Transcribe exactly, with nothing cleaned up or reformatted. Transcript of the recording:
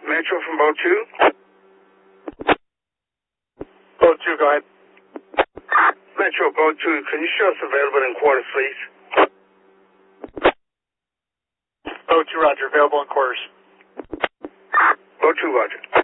Metro from Boat two. Boat two, go ahead. Metro Boat two, can you show us available in quarters, please? Boat two, roger. Available in quarters. Boat two, roger.